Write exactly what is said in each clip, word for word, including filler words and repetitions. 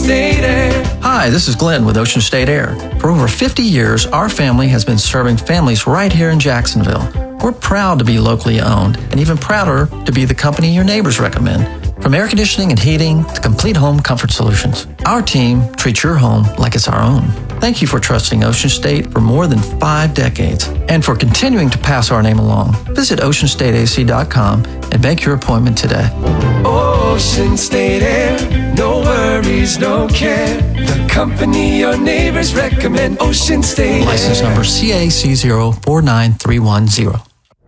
State Air. Hi, this is Glenn with Ocean State Air. For over fifty years, our family has been serving families right here in Jacksonville. We're proud to be locally owned and even prouder to be the company your neighbors recommend. From air conditioning and heating to complete home comfort solutions, our team treats your home like it's our own. Thank you for trusting Ocean State for more than five decades and for continuing to pass our name along. Visit ocean state a c dot com and make your appointment today. Ocean State Air, no worries, no care. The company your neighbors recommend, Ocean State Air. License number C A C zero four nine three one zero.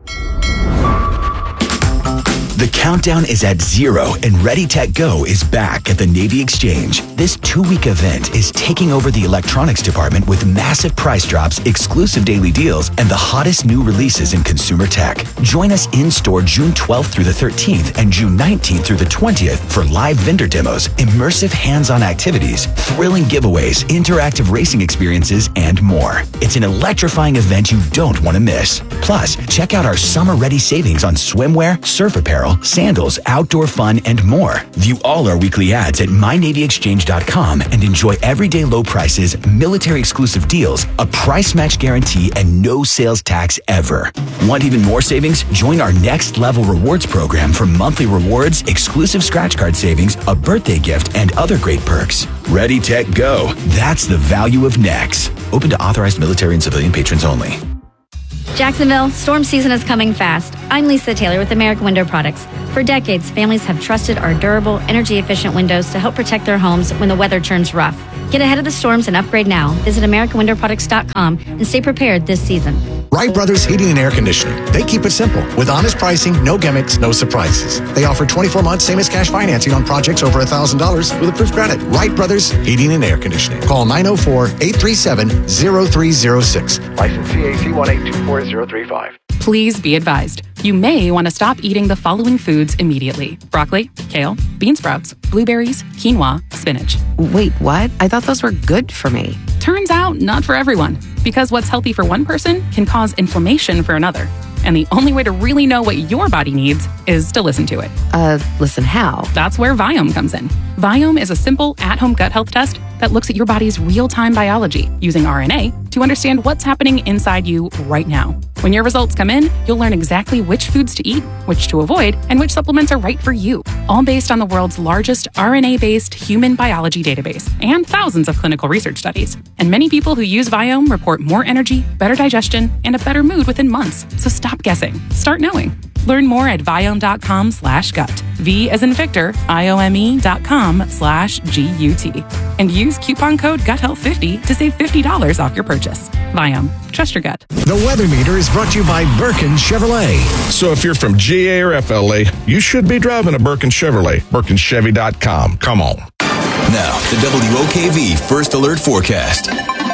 The countdown is at zero and Ready Tech Go is back at the Navy Exchange. This two-week event is taking over the electronics department with massive price drops, exclusive daily deals, and the hottest new releases in consumer tech. Join us in-store June twelfth through the thirteenth and June nineteenth through the twentieth for live vendor demos, immersive hands-on activities, thrilling giveaways, interactive racing experiences, and more. It's an electrifying event you don't want to miss. Plus, check out our summer-ready savings on swimwear, surf apparel, sandals, outdoor fun, and more. View all our weekly ads at my navy exchange dot com and enjoy everyday low prices, military-exclusive deals, a price match guarantee, and no sales tax ever. Want even more savings? Join our Next Level Rewards program for monthly rewards, exclusive scratch card savings, a birthday gift, and other great perks. Ready, Tech, Go. That's the value of Next. Open to authorized military and civilian patrons only. Jacksonville, storm season is coming fast. I'm Lisa Taylor with American Window Products. For decades, families have trusted our durable, energy-efficient windows to help protect their homes when the weather turns rough. Get ahead of the storms and upgrade now. Visit american window products dot com and stay prepared this season. Wright Brothers Heating and Air Conditioning. They keep it simple. With honest pricing, no gimmicks, no surprises. They offer twenty-four months same as cash financing on projects over one thousand dollars with approved credit. Wright Brothers Heating and Air Conditioning. Call nine oh four, eight three seven, zero three zero six. License C A C one eight two four zero three five. Please be advised, you may want to stop eating the following foods immediately. Broccoli, kale, bean sprouts, blueberries, quinoa, spinach. Wait, what? I thought those were good for me. Turns out, not for everyone. Because what's healthy for one person can cause inflammation for another. And the only way to really know what your body needs is to listen to it. Uh, listen how? That's where Viome comes in. Viome is a simple, at-home gut health test that looks at your body's real-time biology using R N A to understand what's happening inside you right now. When your results come in, you'll learn exactly which foods to eat, which to avoid, and which supplements are right for you. All based on the world's largest R N A-based human biology database and thousands of clinical research studies. And many people who use Viome report more energy, better digestion, and a better mood within months. So stop guessing. Start knowing. Learn more at viome.com slash gut. V as in Victor, I-O-M-E dot com slash G-U-T. And use coupon code gut health fifty to save fifty dollars off your purchase. Viome. Trust your gut. The Weather Meter is brought to you by Birkin Chevrolet. So if you're from G A or F L A, you should be driving a Birkin Chevrolet. Birkin Chevy dot com. Come on. Now, the W O K V First Alert Forecast.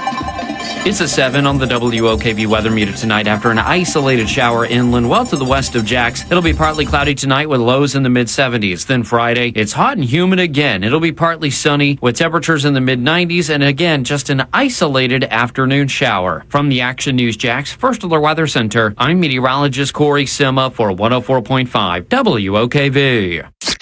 It's a seven on the W O K V weather meter tonight after an isolated shower inland well to the west of Jax. It'll be partly cloudy tonight with lows in the mid seventies. Then Friday, it's hot and humid again. It'll be partly sunny with temperatures in the mid nineties and again, just an isolated afternoon shower. From the Action News Jax First Alert Weather Center, I'm meteorologist Corey Sima for one oh four point five W O K V.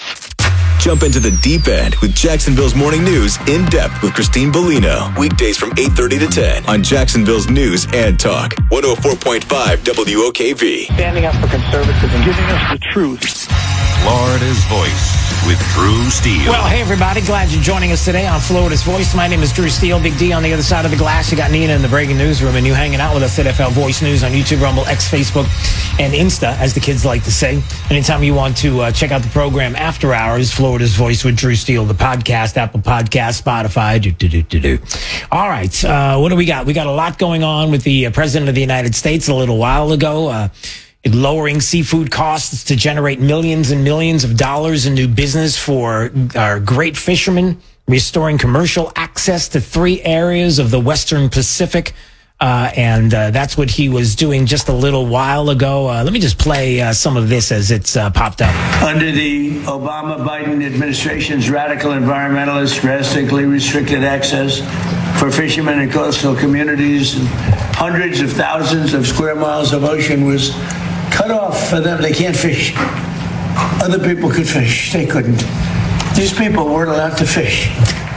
Jump into the deep end with Jacksonville's Morning News in depth with Christine Bellino. Weekdays from eight thirty to ten on Jacksonville's News and Talk. one oh four point five W O K V. Standing up for conservatism, giving us the truth. Florida's Voice with Drew Steele. Well, hey, everybody. Glad you're joining us today on Florida's Voice. My name is Drew Steele. Big D on the other side of the glass. You got Nina in the breaking newsroom, and you hanging out with us at F L Voice News on YouTube, Rumble, X, Facebook, and Insta, as the kids like to say. Anytime you want to uh, check out the program after hours, Florida's Voice with Drew Steele, the podcast, Apple Podcast, Spotify. Do, do, do, do, do. All right. Uh, what do we got? We got a lot going on with the uh, President of the United States a little while ago. Uh, lowering seafood costs to generate millions and millions of dollars in new business for our great fishermen, restoring commercial access to three areas of the Western Pacific. Uh, and uh, that's what he was doing just a little while ago. Uh, let me just play uh, some of this as it's uh, popped up. Under the Obama-Biden administration's radical environmentalists drastically restricted access for fishermen in coastal communities, and hundreds of thousands of square miles of ocean was cut off for them. They can't fish. Other people could fish. They couldn't. These people weren't allowed to fish.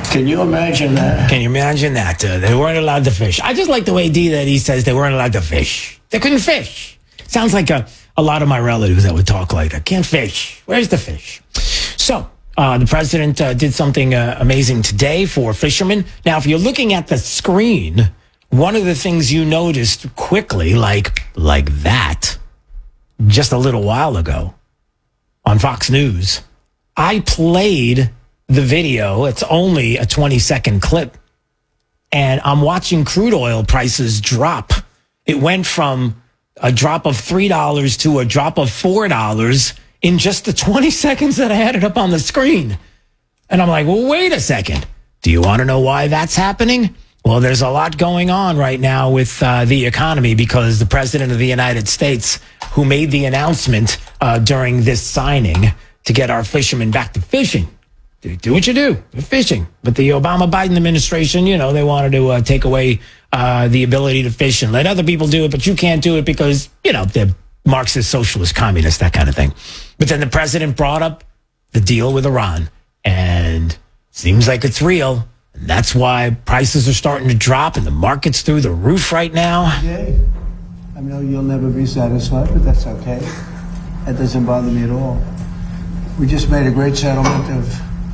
Can you imagine that? Can you imagine that? Uh, they weren't allowed to fish. I just like the way D that he says they weren't allowed to fish. They couldn't fish. Sounds like a, a lot of my relatives that would talk like that. Can't fish. Where's the fish? So, uh, the president uh, did something uh, amazing today for fishermen. Now, if you're looking at the screen, one of the things you noticed quickly, like like that, just a little while ago on Fox News, I played the video. It's only a twenty second clip. And I'm watching crude oil prices drop. It went from a drop of three dollars to a drop of four dollars in just the twenty seconds that I had it up on the screen. And I'm like, well, wait a second. Do you want to know why that's happening? Well, there's a lot going on right now with uh, the economy because the president of the United States, who made the announcement uh, during this signing to get our fishermen back to fishing, do, do what you do, fishing. But the Obama-Biden administration, you know, they wanted to uh, take away uh, the ability to fish and let other people do it, but you can't do it because, you know, they're Marxist, socialist, communist, that kind of thing. But then the president brought up the deal with Iran, and seems like it's real. And that's why prices are starting to drop, and the market's through the roof right now. Okay. I know you'll never be satisfied, but that's okay. That doesn't bother me at all. We just made a great settlement of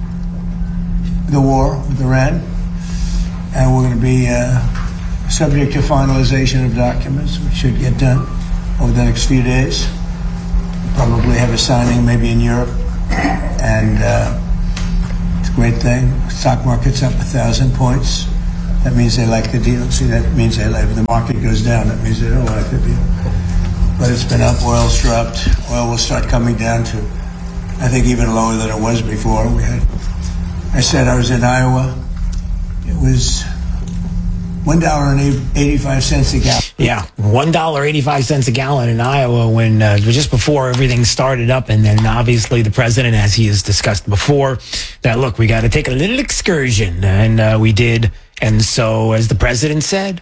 the war with Iran, and we're going to be uh, subject to finalization of documents, which should get done over the next few days. We'll probably have a signing maybe in Europe, and uh, it's a great thing. Stock market's up a thousand points. That means they like the deal. See, that means they like. If the market goes down, that means they don't like the deal. But it's been up. Oil's dropped. Oil will start coming down to, I think, even lower than it was before. We had. I said I was in Iowa. It was one dollar and eighty-five cents a gallon. Yeah, one dollar and eighty-five cents a gallon in Iowa when uh, just before everything started up. And then obviously the president, as he has discussed before, that, look, we got to take a little excursion. And uh, we did. And so, as the president said,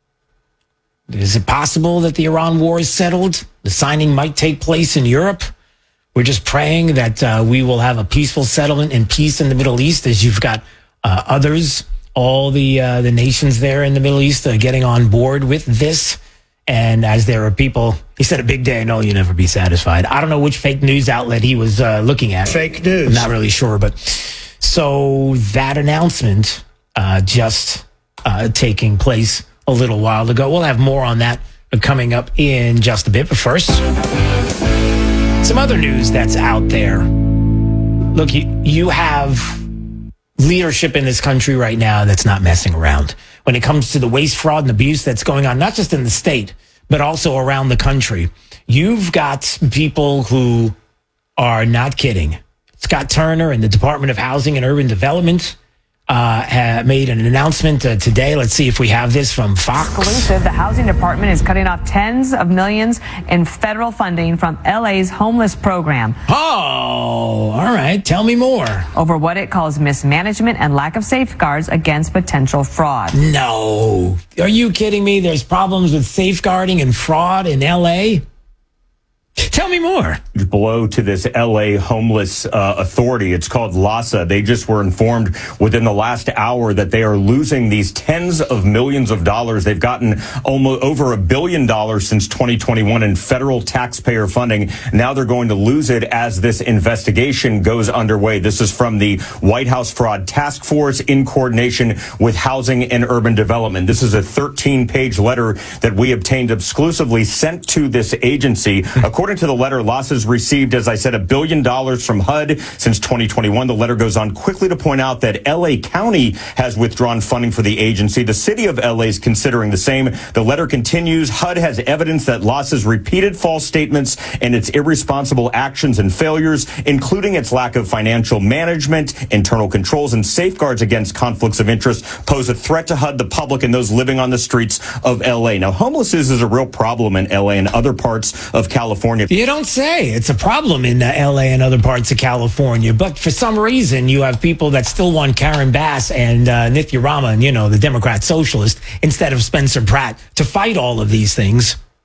is it possible that the Iran war is settled? The signing might take place in Europe. We're just praying that uh, we will have a peaceful settlement and peace in the Middle East, as you've got uh, others, all the uh, the nations there in the Middle East uh, getting on board with this. And as there are people, he said a big day, no, you'll never be satisfied. I don't know which fake news outlet he was uh, looking at. Fake news. I'm not really sure. But so that announcement uh, just uh, taking place a little while ago. We'll have more on that coming up in just a bit. But first, some other news that's out there. Look, you, you have leadership in this country right now that's not messing around when it comes to the waste, fraud, and abuse that's going on, not just in the state, but also around the country. You've got people who are not kidding. Scott Turner and the Department of Housing and Urban Development uh, have made an announcement uh, today. Let's see if we have this from Fox. Exclusive. The housing department is cutting off tens of millions in federal funding from L A's homeless program. Oh, all right. Tell me more. Over what it calls mismanagement and lack of safeguards against potential fraud. No. Are you kidding me? There's problems with safeguarding and fraud in L A? Tell me more. Blow to this L A homeless uh, authority. It's called LAHSA. They just were informed within the last hour that they are losing these tens of millions of dollars. They've gotten almost over a billion dollars since twenty twenty-one in federal taxpayer funding. Now they're going to lose it as this investigation goes underway. This is from the White House Fraud Task Force in coordination with Housing and Urban Development. This is a thirteen page letter that we obtained exclusively sent to this agency. According to the letter, LAHSA's received, as I said, a billion dollars from H U D since twenty twenty-one. The letter goes on quickly to point out that L A County has withdrawn funding for the agency. The city of L A is considering the same. The letter continues. H U D has evidence that LAHSA's repeated false statements and its irresponsible actions and failures, including its lack of financial management, internal controls, and safeguards against conflicts of interest, pose a threat to H U D, the public, and those living on the streets of L A. Now, homelessness is a real problem in L A and other parts of California. You don't say. It's a problem in uh, L A and other parts of California. But for some reason, you have people that still want Karen Bass and uh, Nithya Raman, you know, the Democrat socialist, instead of Spencer Pratt, to fight all of these things.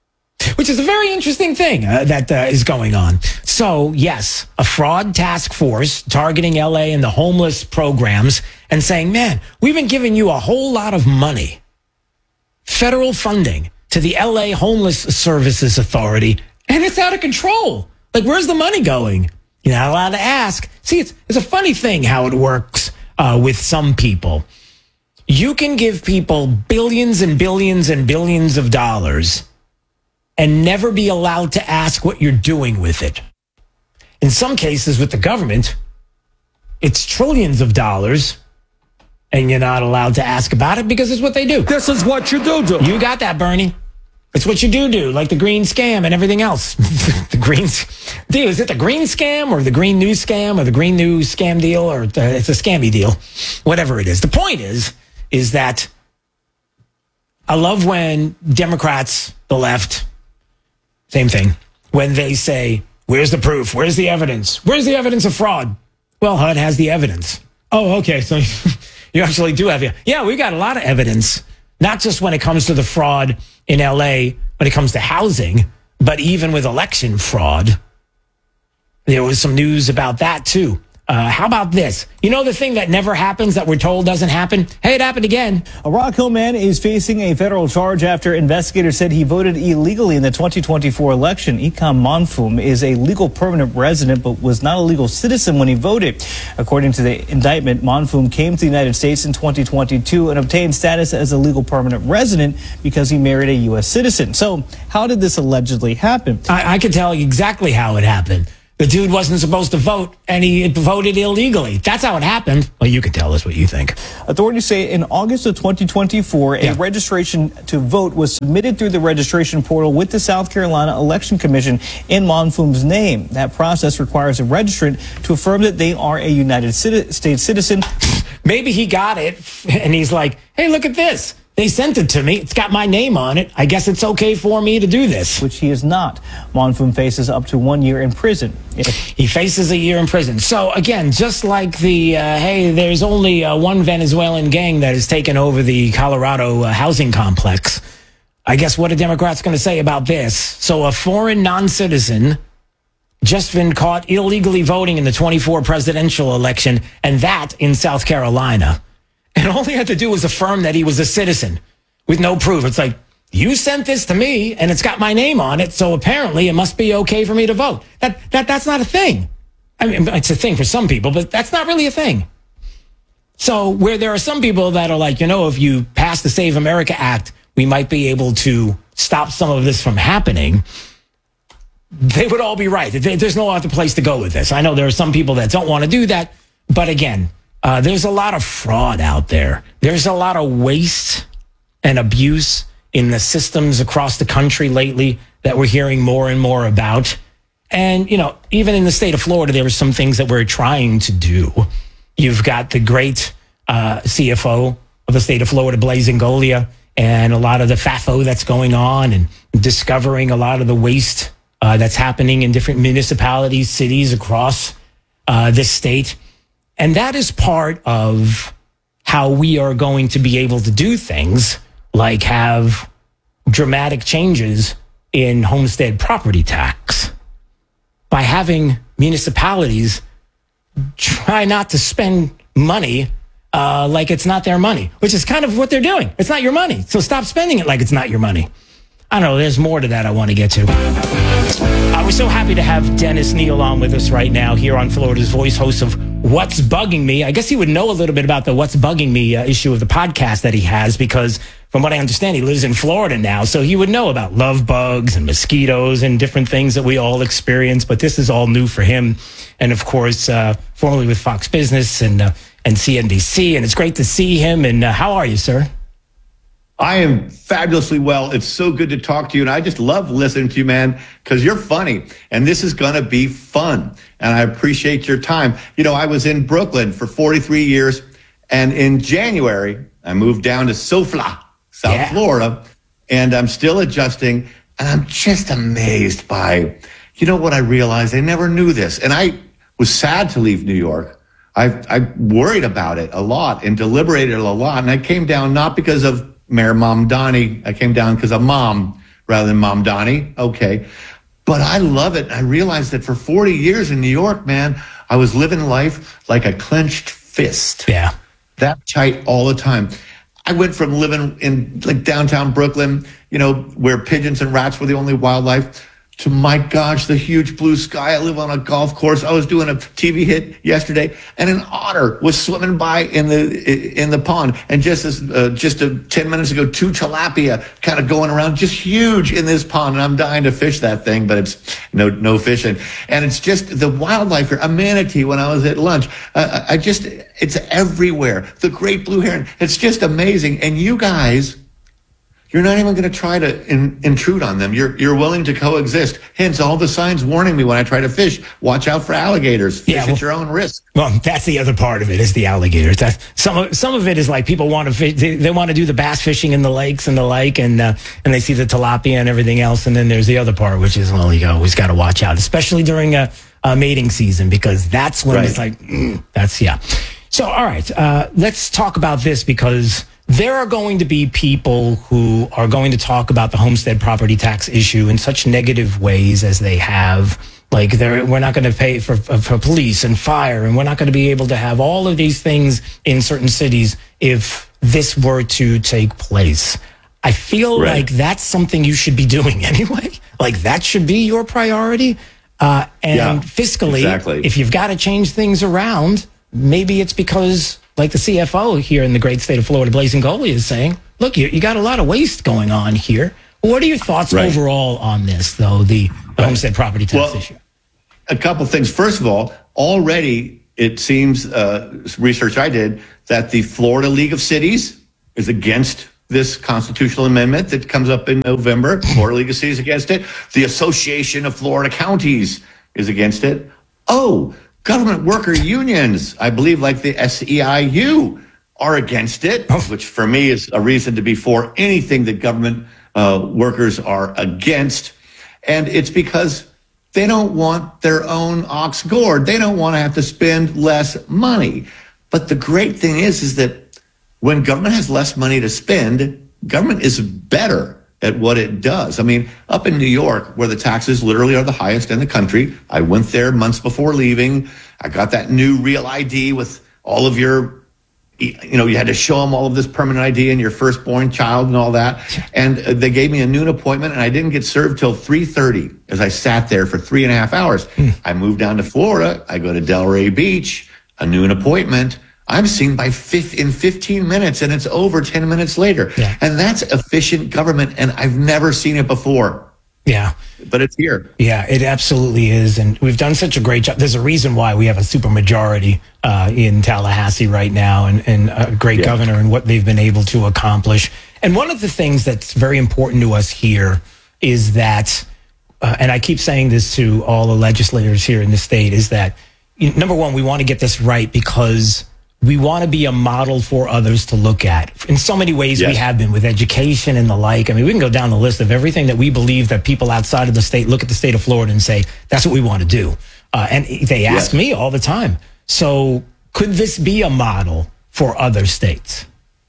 which is a very interesting thing uh, that uh, is going on. So, yes, a fraud task force targeting L A and the homeless programs and saying, man, we've been giving you a whole lot of money, federal funding to the L A Homeless Services Authority, and it's out of control. Like, where's the money going? You're not allowed to ask. See, it's, it's a funny thing how it works uh, with some people. You can give people billions and billions and billions of dollars and never be allowed to ask what you're doing with it. In some cases with the government, it's trillions of dollars, and you're not allowed to ask about it because it's what they do. This is what you do do. You got that, Bernie. It's what you do do, like the green scam and everything else. The green, dude, is it the green scam or the green news scam or the green news scam deal, or the, it's a scammy deal, whatever it is. The point is, is that I love when Democrats, the left, same thing, when they say, where's the proof? Where's the evidence? Where's the evidence of fraud? Well, H U D has the evidence. Oh, okay. So you actually do have, yeah, we got a lot of evidence, not just when it comes to the fraud in L A, when it comes to housing, but even with election fraud. There was some news about that too. Uh, how about this? You know the thing that never happens that we're told doesn't happen? Hey, it happened again. A Rock Hill man is facing a federal charge after investigators said he voted illegally in the twenty twenty-four election. Ikam Monfum is a legal permanent resident but was not a legal citizen when he voted. According to the indictment, Monfum came to the United States in twenty twenty-two and obtained status as a legal permanent resident because he married a U S citizen. So how did this allegedly happen? I, I can tell you exactly how it happened. The dude wasn't supposed to vote, and he voted illegally. That's how it happened. Well, you can tell us what you think. Authorities say in August of twenty twenty-four, yeah. a registration to vote was submitted through the registration portal with the South Carolina Election Commission in Monfum's name. That process requires a registrant to affirm that they are a United States citizen. Maybe he got it, and he's like, hey, look at this. They sent it to me. It's got my name on it. I guess it's okay for me to do this. Which he is not. Monfum faces up to one year in prison. He faces a year in prison. So, again, just like the, uh, hey, there's only uh, one Venezuelan gang that has taken over the Colorado uh, housing complex. I guess what are Democrats going to say about this? So a foreign non-citizen just been caught illegally voting in the twenty-four presidential election, and that in South Carolina. And all he had to do was affirm that he was a citizen with no proof. It's like, you sent this to me and it's got my name on it, so apparently it must be okay for me to vote. That that that's not a thing. I mean, it's a thing for some people, but that's not really a thing. So where there are some people that are like, you know, if you pass the Save America Act, we might be able to stop some of this from happening. They would all be right. There's no other place to go with this. I know there are some people that don't want to do that, but again, Uh, there's a lot of fraud out there. There's a lot of waste and abuse in the systems across the country lately that we're hearing more and more about. And, you know, even in the state of Florida, there are some things that we're trying to do. You've got the great uh, C F O of the state of Florida, Blaise Ingoglia, and a lot of the F A F O that's going on and discovering a lot of the waste uh, that's happening in different municipalities, cities across uh, this state. And that is part of how we are going to be able to do things like have dramatic changes in homestead property tax by having municipalities try not to spend money uh, like it's not their money, which is kind of what they're doing. It's not your money. So stop spending it like it's not your money. I don't know. There's more to that I want to get to. Uh, we're so happy to have Dennis Neal on with us right now here on Florida's Voice, host of What's Bugging Me. I guess he would know a little bit about the What's Bugging Me uh, issue of the podcast that he has, because from what I understand, he lives in Florida now. So he would know about love bugs and mosquitoes and different things that we all experience. But this is all new for him. And of course, uh, formerly with Fox Business and, uh, and C N B C. And it's great to see him. And uh, how are you, sir? I am fabulously well. It's so good to talk to you. And I just love listening to you, man, because you're funny. And this is going to be fun. And I appreciate your time. You know, I was in Brooklyn for forty-three years. And in January, I moved down to SoFla, South yeah. Florida. And I'm still adjusting. And I'm just amazed by, you know what I realized? I never knew this. And I was sad to leave New York. I, I worried about it a lot and deliberated a lot. And I came down not because of Mayor Mamdani. I came down because a mom rather than Mamdani. Okay. But I love it. I realized that for forty years in New York, man, I was living life like a clenched fist. Yeah. That tight all the time. I went from living in like downtown Brooklyn, you know, where pigeons and rats were the only wildlife, to, my gosh, the huge blue sky. I live on a golf course. I was doing a T V hit yesterday, and an otter was swimming by in the in the pond. And just as uh, just a, ten minutes ago, two tilapia kind of going around, just huge in this pond. And I'm dying to fish that thing, but it's no no fishing. And it's just the wildlife here. A manatee when I was at lunch. Uh, I just it's everywhere. The great blue heron. It's just amazing. And you guys, you're not even going to try to in, intrude on them. You're you're willing to coexist. Hence, all the signs warning me when I try to fish. Watch out for alligators. Fish Yeah, well- at your own risk. Well, that's the other part of it is the alligators. That's, some of some of it is like people want to fish, they, they want to do the bass fishing in the lakes and the lake, and uh, and they see the tilapia and everything else. And then there's the other part, which is, well, you always got to watch out, especially during a, a mating season, because that's when Right. it's like mm, that's yeah. So all right, uh, let's talk about this, because there are going to be people who are going to talk about the homestead property tax issue in such negative ways as they have. Like, they're, we're not going to pay for, for police and fire, and we're not going to be able to have all of these things in certain cities if this were to take place. I feel Right. like that's something you should be doing anyway. Like, that should be your priority. Uh, and Yeah, fiscally, exactly. if you've got to change things around, maybe it's because, like the C F O here in the great state of Florida, Blazing Goalie, is saying, look, you, you got a lot of waste going on here. What are your thoughts Right. overall on this, though, the, the homestead property tax Well, issue? A couple things. First of all, already it seems, uh, research I did, that the Florida League of Cities is against this constitutional amendment that comes up in November. Florida League of Cities against it. The Association of Florida Counties is against it. Oh, government worker unions, I believe like the S E I U, are against it, which for me is a reason to be for anything that government uh, workers are against. And it's because they don't want their own ox gored. They don't want to have to spend less money. But the great thing is, is that when government has less money to spend, government is better at what it does. I mean, up in New York, where the taxes literally are the highest in the country, I went there months before leaving. I got that new Real I D with all of your, you know, you had to show them all of this permanent I D and your firstborn child and all that. And uh, they gave me a noon appointment, and I didn't get served till three thirty as I sat there for three and a half hours. Mm. I moved down to Florida. I go to Delray Beach, a noon appointment. I'm seen by fifth in fifteen minutes, and it's over ten minutes later. Yeah. And that's efficient government, and I've never seen it before. Yeah. But it's here. Yeah, it absolutely is. And we've done such a great job. There's a reason why we have a super majority uh, in Tallahassee right now, and, and a great Yeah. governor and what they've been able to accomplish. And one of the things that's very important to us here is that, uh, and I keep saying this to all the legislators here in the state, is that, you know, number one, we want to get this right because we want to be a model for others to look at. In so many ways, Yes. we have been with education and the like. I mean, we can go down the list of everything that we believe that people outside of the state look at the state of Florida and say, that's what we want to do. Uh, and they ask Yes. me all the time. So could this be a model for other states?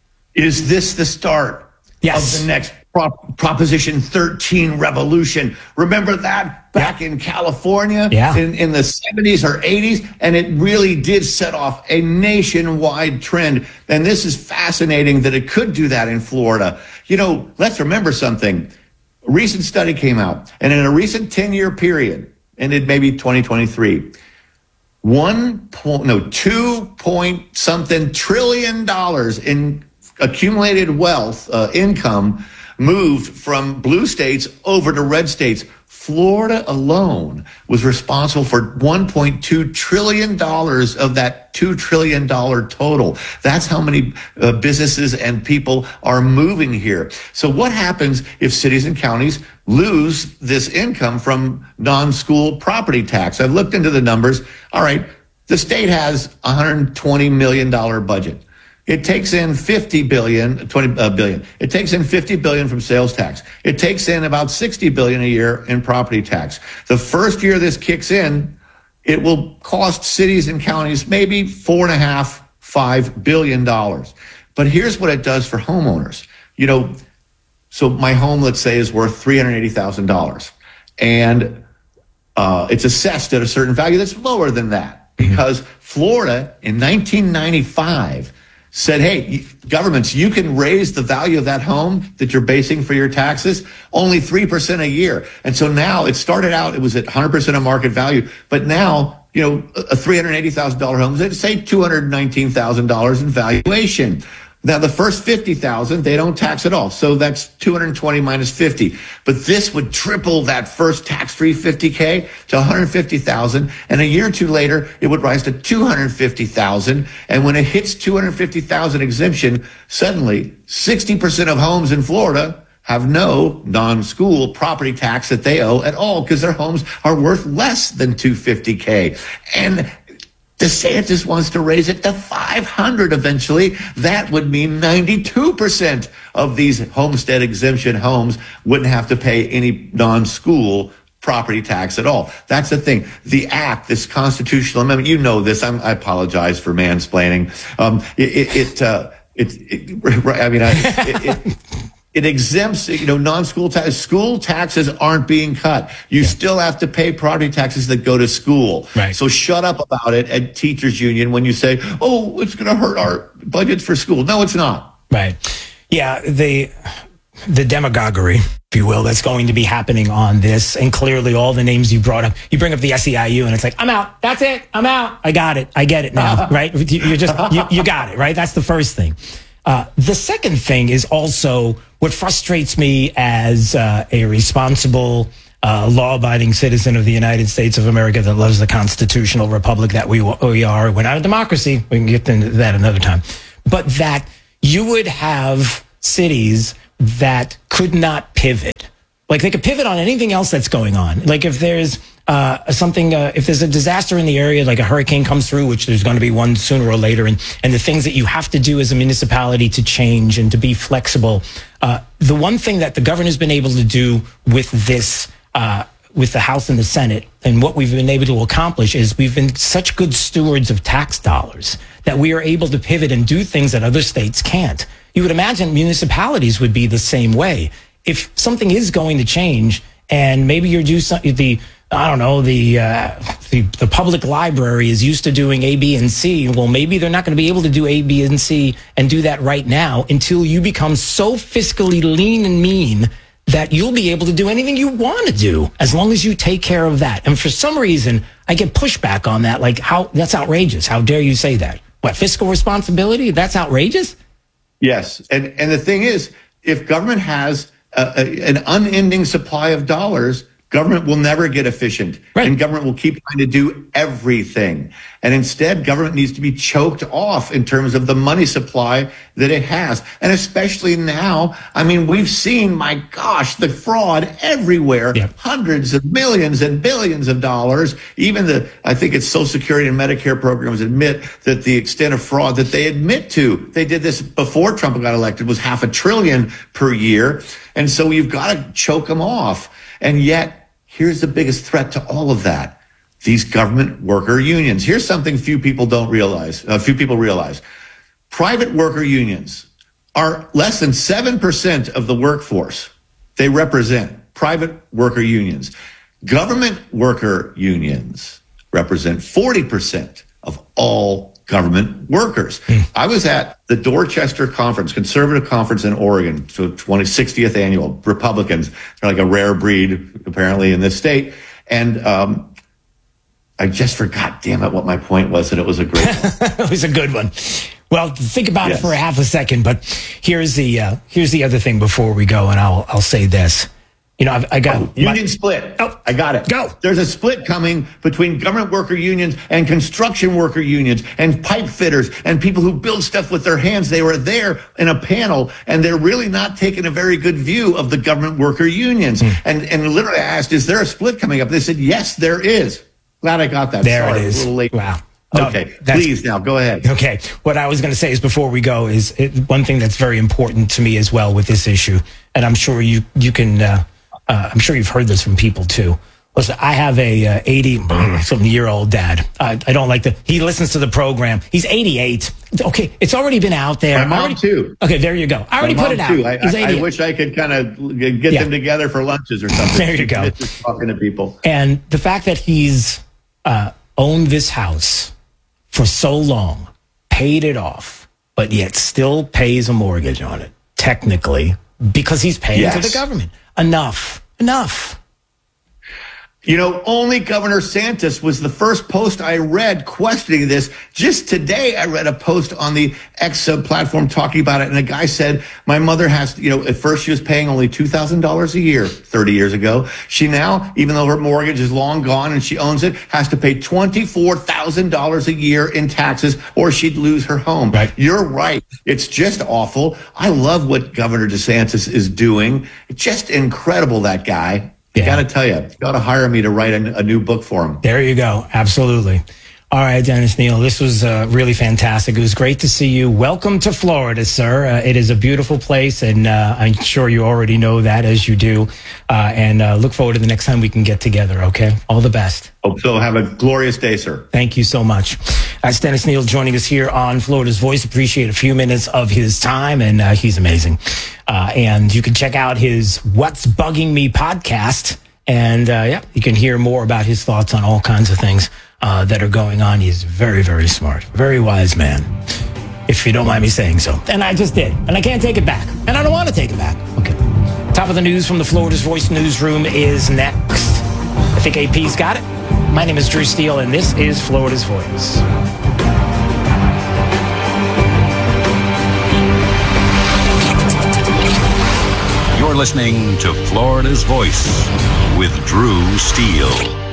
Is this the start Yes. of the next Prop- Proposition thirteen revolution? Remember that back in California Yeah. in, in the seventies or eighties? And it really did set off a nationwide trend. And this is fascinating that it could do that in Florida. You know, let's remember something. A recent study came out, and in a recent ten-year period, ended maybe twenty twenty-three, one point, no, two point something trillion dollars in accumulated wealth, uh, income moved from blue states over to red states. Florida alone was responsible for one point two trillion dollars of that two trillion dollars total. That's how many uh, businesses and people are moving here. So what happens if cities and counties lose this income from non-school property tax? I've looked into the numbers. All right, the state has a one hundred twenty million dollars budget. It takes in fifty billion, twenty uh, billion. It takes in fifty billion from sales tax. It takes in about sixty billion a year in property tax. The first year this kicks in, it will cost cities and counties maybe four and a half, five billion dollars. But here's what it does for homeowners. You know, So my home, let's say, is worth three hundred eighty thousand dollars. And uh, it's assessed at a certain value that's lower than that. Because Florida in nineteen ninety-five said, hey, governments, you can raise the value of that home that you're basing for your taxes only three percent a year. And so now it started out, it was at one hundred percent of market value. But now, you know, a three hundred eighty thousand dollars home is, say, two hundred nineteen thousand dollars in valuation. Now, the first fifty thousand dollars, they don't tax at all. So that's two hundred twenty minus fifty. But this would triple that first tax-free fifty K to one hundred fifty thousand dollars. And a year or two later, it would rise to two hundred fifty thousand dollars. And when it hits two hundred fifty thousand dollars exemption, suddenly sixty percent of homes in Florida have no non-school property tax that they owe at all because their homes are worth less than two hundred fifty K. And DeSantis wants to raise it to five hundred eventually. That would mean ninety-two percent of these homestead exemption homes wouldn't have to pay any non-school property tax at all. That's the thing. The act, this constitutional amendment, you know this. I'm, I apologize for mansplaining. Um, it, it, it, uh, it, it I mean, I, it, it It exempts, you know, non-school taxes. School taxes aren't being cut. You yeah. still have to pay property taxes that go to school. Right. So shut up about it at teachers union when you say, oh, it's going to hurt our budgets for school. No, it's not. Right. Yeah. The, the demagoguery, if you will, that's going to be happening on this. And clearly all the names you brought up, you bring up the S E I U and it's like, I'm out. That's it. I'm out. I got it. I get it now. Right. You're just, you, you got it. Right. That's the first thing. Uh, the second thing is also what frustrates me as uh, a responsible, uh, law-abiding citizen of the United States of America that loves the constitutional republic that we, we are. We're not a democracy. We can get into that another time. But that you would have cities that could not pivot. Like they could pivot on anything else that's going on. Like if there's uh, something, uh, if there's a disaster in the area, like a hurricane comes through, which there's going to be one sooner or later, and, and the things that you have to do as a municipality to change and to be flexible. Uh, the one thing that the governor's been able to do with this, uh, with the House and the Senate, and what we've been able to accomplish is we've been such good stewards of tax dollars that we are able to pivot and do things that other states can't. You would imagine municipalities would be the same way. If something is going to change, and maybe you're due some, the I don't know the, uh, the the public library is used to doing A, B, and C. Well, maybe they're not going to be able to do A, B, and C and do that right now until you become so fiscally lean and mean that you'll be able to do anything you want to do as long as you take care of that. And for some reason, I get pushback on that. Like, how that's outrageous. How dare you say that? What, fiscal responsibility? That's outrageous? Yes, and and the thing is, if government has Uh, an unending supply of dollars, government will never get efficient. Right. And government will keep trying to do everything. And instead, government needs to be choked off in terms of the money supply that it has. And especially now, I mean, we've seen, my gosh, the fraud everywhere. Yep. Hundreds of millions and billions of dollars. Even the, I think it's Social Security and Medicare programs admit that the extent of fraud that they admit to, they did this before Trump got elected, was half a trillion per year. And so you've got to choke them off. And yet, here's the biggest threat to all of that. These government worker unions. Here's something few people don't realize, uh, few people realize. Private worker unions are less than seven percent of the workforce. They represent private worker unions. Government worker unions represent forty percent of all government workers. Mm. I was at the Dorchester Conference, conservative conference in Oregon, so sixtieth annual. Republicans, they're like a rare breed, apparently, in this state. And um, I just forgot, damn it, what my point was, and it was a great one. It was a good one. Well, think about yes. it for a half a second, but here's the uh, here's the other thing before we go, and I'll I'll say this. You know, I've, I got oh, union my, split. Oh, I got it. Go. There's a split coming between government worker unions and construction worker unions and pipe fitters and people who build stuff with their hands. They were there in a panel, and they're really not taking a very good view of the government worker unions. Mm. And and literally I asked, is there a split coming up? They said, yes, there is. Glad I got that. There Sorry, it is. A little late. Wow. Okay, no, please now go ahead. Okay, what I was going to say is before we go is it, one thing that's very important to me as well with this issue, and I'm sure you you can. Uh, uh, I'm sure you've heard this from people too. Listen, I have a uh, eighty-something-year-old dad. Uh, I don't like the... He listens to the program. He's eighty-eight. Okay, it's already been out there. My mom, already, too. Okay, there you go. I already My put it mom, out. Too. I, He's I, I wish I could kind of get Yeah. them together for lunches or something. There you go. Just talking to people. And the fact that he's uh, owned this house for so long, paid it off, but yet still pays a mortgage on it, technically, because he's paying Yes. to the government. Enough. Enough. You know, only Governor Santos was the first post I read questioning this. Just today, I read a post on the X uh, platform talking about it. And a guy said, my mother has, you know, at first she was paying only two thousand dollars a year thirty years ago. She now, even though her mortgage is long gone and she owns it, has to pay twenty-four thousand dollars a year in taxes or she'd lose her home. Right. You're right. It's just awful. I love what Governor DeSantis is doing. It's just incredible, that guy. I got to tell you, you got to hire me to write a, a new book for him. There you go. Absolutely. All right, Dennis Neal, this was uh, really fantastic. It was great to see you. Welcome to Florida, sir. Uh, it is a beautiful place, and uh, I'm sure you already know that, as you do. Uh, and uh, look forward to the next time we can get together, okay? All the best. Hope so. Have a glorious day, sir. Thank you so much. That's Dennis Neal joining us here on Florida's Voice. Appreciate a few minutes of his time, and uh, he's amazing. Uh, and you can check out his What's Bugging Me podcast. And, uh, yeah, you can hear more about his thoughts on all kinds of things uh, that are going on. He's very, very smart, very wise man, if you don't mind me saying so. And I just did. And I can't take it back. And I don't want to take it back. Okay. Top of the news from the Florida's Voice newsroom is next. I think A P's got it. My name is Drew Steele, and this is Florida's Voice. You're listening to Florida's Voice with Drew Steele.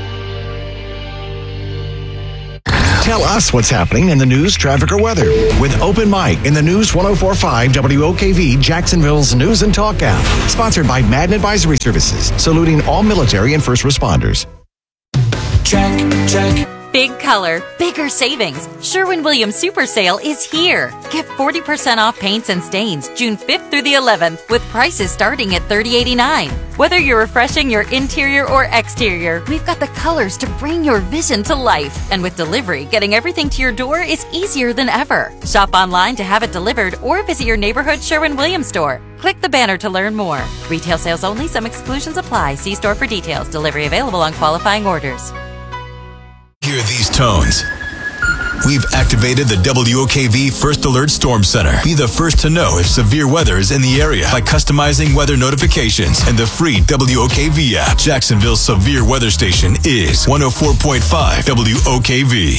Tell us what's happening in the news, traffic, or weather with Open Mic in the News one oh four point five W O K V, Jacksonville's News and Talk app. Sponsored by Madden Advisory Services, saluting all military and first responders. Check, check. Big color, bigger savings. Sherwin-Williams Super Sale is here. Get forty percent off paints and stains June fifth through the eleventh with prices starting at thirty eighty-nine. Whether you're refreshing your interior or exterior, we've got the colors to bring your vision to life. And with delivery, getting everything to your door is easier than ever. Shop online to have it delivered or visit your neighborhood Sherwin-Williams store. Click the banner to learn more. Retail sales only. Some exclusions apply. See store for details. Delivery available on qualifying orders. Hear these tones. We've activated the W O K V First Alert Storm Center. Be the first to know if severe weather is in the area by customizing weather notifications and the free W O K V app. Jacksonville's severe weather station is one oh four point five W O K V.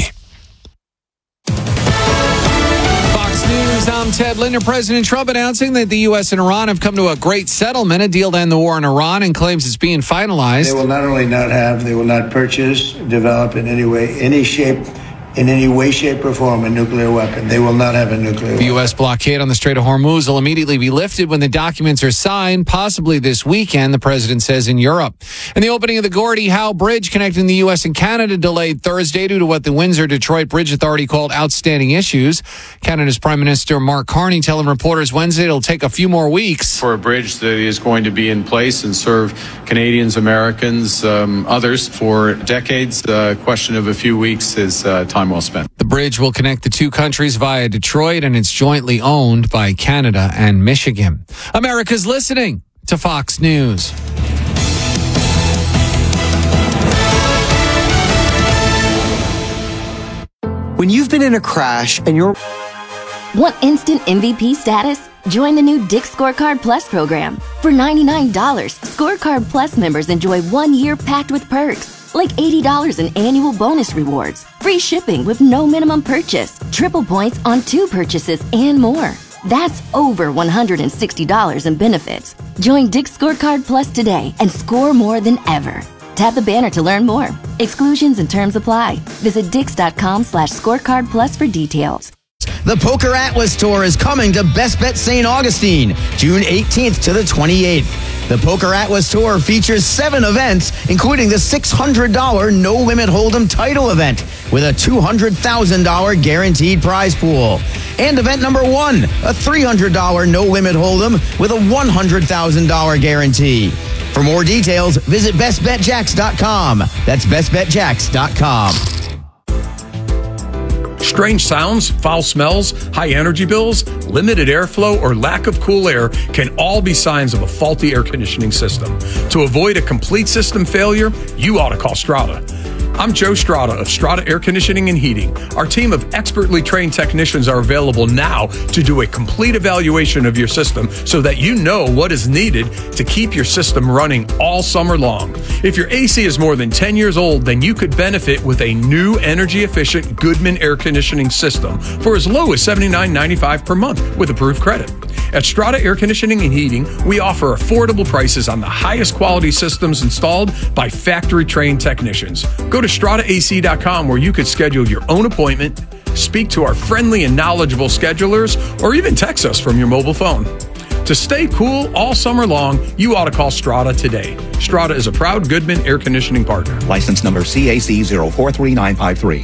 Fox News, I'm Ted Linder. President Trump announcing that the U S and Iran have come to a great settlement, a deal to end the war in Iran, and claims it's being finalized. They will not only not have, they will not purchase, develop in any way, any shape, in any way, shape, or form a nuclear weapon. They will not have a nuclear weapon. The U S blockade on the Strait of Hormuz will immediately be lifted when the documents are signed, possibly this weekend, the president says in Europe. And the opening of the Gordie Howe Bridge connecting the U S and Canada delayed Thursday due to what the Windsor-Detroit Bridge Authority called outstanding issues. Canada's Prime Minister Mark Carney telling reporters Wednesday it'll take a few more weeks. For a bridge that is going to be in place and serve Canadians, Americans, um, others for decades, the uh, question of a few weeks is uh, time well spent. The bridge will connect the two countries via Detroit, and it's jointly owned by Canada and Michigan. America's listening to Fox News. When you've been in a crash and you're... Want instant M V P status? Join the new Dick's Scorecard Plus program. For ninety-nine dollars, Scorecard Plus members enjoy one year packed with perks, like eighty dollars in annual bonus rewards, free shipping with no minimum purchase, triple points on two purchases, and more. That's over one hundred sixty dollars in benefits. Join Dick's Scorecard Plus today and score more than ever. Tap the banner to learn more. Exclusions and terms apply. Visit dix.com slash scorecard plus for details. The Poker Atlas Tour is coming to Best Bet Saint Augustine, June eighteenth to the twenty-eighth. The Poker Atlas Tour features seven events, including the six hundred dollars No Limit Hold'em title event with a two hundred thousand dollars guaranteed prize pool. And event number one, a three hundred dollars No Limit Hold'em with a one hundred thousand dollars guarantee. For more details, visit best bet jacks dot com. That's best bet jacks dot com. Strange sounds, foul smells, high energy bills, limited airflow, or lack of cool air can all be signs of a faulty air conditioning system. To avoid a complete system failure, you ought to call Strata. I'm Joe Strata of Strata Air Conditioning and Heating. Our team of expertly trained technicians are available now to do a complete evaluation of your system so that you know what is needed to keep your system running all summer long. If your A C is more than ten years old, then you could benefit with a new energy-efficient Goodman air conditioning system for as low as seventy-nine ninety-five per month with approved credit. At Strata Air Conditioning and Heating, we offer affordable prices on the highest quality systems installed by factory-trained technicians. Go to strata A C dot com where you could schedule your own appointment, speak to our friendly and knowledgeable schedulers, or even text us from your mobile phone. To stay cool all summer long, you ought to call Strata today. Strata is a proud Goodman air conditioning partner. License number C A C zero four three nine five three.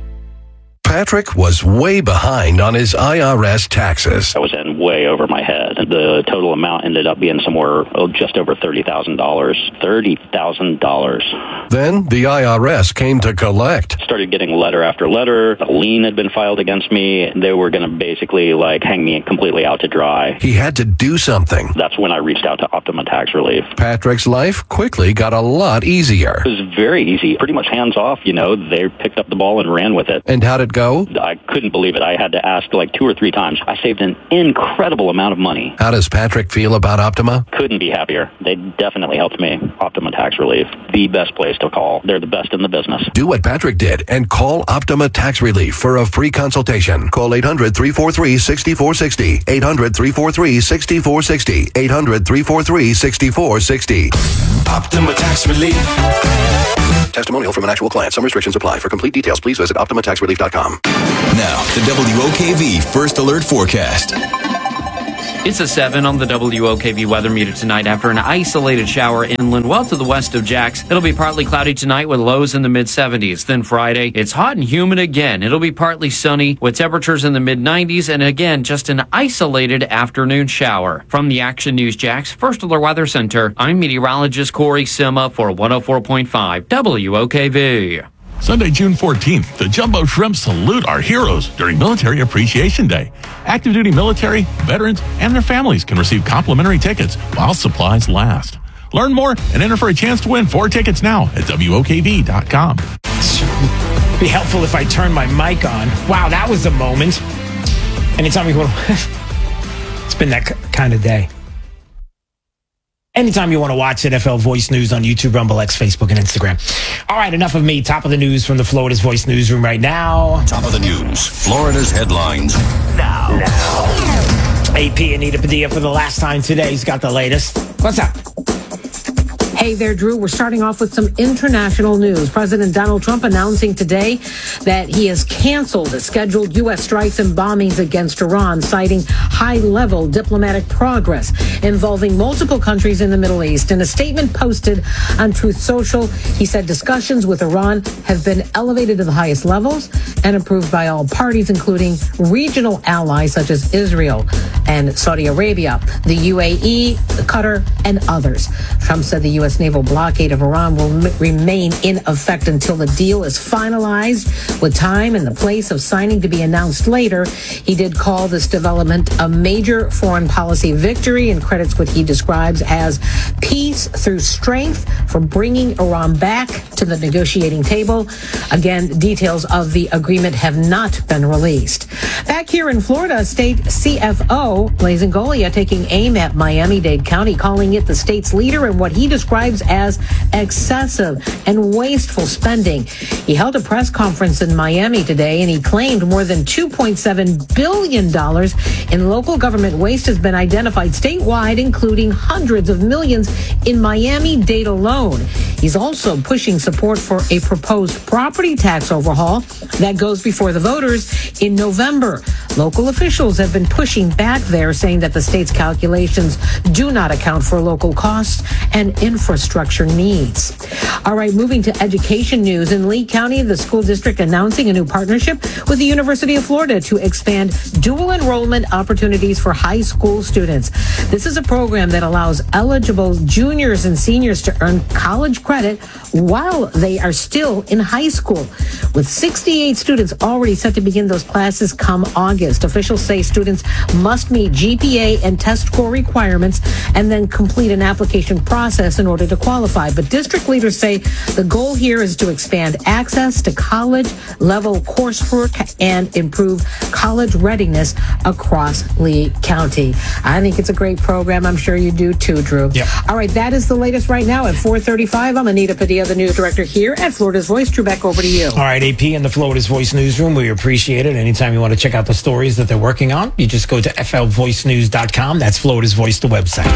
Patrick was way behind on his I R S taxes. I was in way over my head. The total amount ended up being somewhere oh, just over thirty thousand dollars. thirty thousand dollars. Then the I R S came to collect. Started getting letter after letter. A lien had been filed against me. They were going to basically like hang me completely out to dry. He had to do something. That's when I reached out to Optima Tax Relief. Patrick's life quickly got a lot easier. It was very easy. Pretty much hands off, you know. They picked up the ball and ran with it. And how'd it go? I couldn't believe it. I had to ask like two or three times. I saved an incredible amount of money. How does Patrick feel about Optima? Couldn't be happier. They definitely helped me. Optima Tax Relief, the best place to call. They're the best in the business. Do what Patrick did and call Optima Tax Relief for a free consultation. Call eight hundred, three four three, six four six zero. eight hundred, three four three, six four six zero. eight hundred, three four three, six four six zero. Optima Tax Relief. Testimonial from an actual client. Some restrictions apply. For complete details, please visit optima tax relief dot com. Now, the W O K V First Alert Forecast. It's a seven on the W O K V weather meter tonight after an isolated shower inland well to the west of Jax. It'll be partly cloudy tonight with lows in the mid seventies. Then Friday, it's hot and humid again. It'll be partly sunny with temperatures in the mid nineties and again, just an isolated afternoon shower. From the Action News Jax First Alert Weather Center, I'm meteorologist Corey Sima for one oh four point five W O K V. Sunday, June fourteenth, the Jumbo Shrimp salute our heroes during Military Appreciation Day. Active duty military, veterans, and their families can receive complimentary tickets while supplies last. Learn more and enter for a chance to win four tickets now at W O K V dot com. Be helpful if I turn my mic on. Wow, that was a moment. Anytime you want to... It's been that kind of day. Anytime you want to watch N F L Voice News on YouTube, Rumble, X, Facebook, and Instagram. All right, enough of me. Top of the news from the Florida's Voice newsroom right now. Top of the news. Florida's headlines. Now. Now. A P Anita Padilla for the last time today. He's got the latest. What's up? Hey there, Drew. We're starting off with some international news. President Donald Trump announcing today that he has canceled the scheduled U S strikes and bombings against Iran, citing high-level diplomatic progress involving multiple countries in the Middle East. In a statement posted on Truth Social, he said discussions with Iran have been elevated to the highest levels and approved by all parties, including regional allies such as Israel and Saudi Arabia, the U A E, Qatar, and others. Trump said the U S naval blockade of Iran will m- remain in effect until the deal is finalized, with time and the place of signing to be announced later. He did call this development a major foreign policy victory and credits what he describes as peace through strength for bringing Iran back to the negotiating table. Again, details of the agreement have not been released. Back here in Florida, state C F O Blaise Ingoglia taking aim at Miami-Dade County, calling it the state's leader in what he describes as excessive and wasteful spending. He held a press conference in Miami today, and he claimed more than two point seven billion dollars in local government waste has been identified statewide, including hundreds of millions in Miami-Dade alone. He's also pushing support for a proposed property tax overhaul that goes before the voters in November. Local officials have been pushing back there, saying that the state's calculations do not account for local costs and infrastructure needs. All right, moving to education news. In Lee County, the school district announcing a new partnership with the University of Florida to expand dual enrollment opportunities for high school students. This is a program that allows eligible juniors and seniors to earn college credit while they are still in high school. With sixty-eight students already set to begin those classes come August, officials say students must meet G P A and test score requirements and then complete an application process in order to qualify. But district leaders say the goal here is to expand access to college level coursework and improve college readiness across Lee County. I think it's a great program. I'm sure you do too, Drew. Yep. All right, that is the latest right now at four thirty-five. I'm Anita Padilla, the news director here at Florida's Voice. Drew, back over to you. All right, A P in the Florida's Voice newsroom. We appreciate it. Anytime you want to check out the stories that they're working on, you just go to F L voice news dot com. That's Florida's Voice, the website.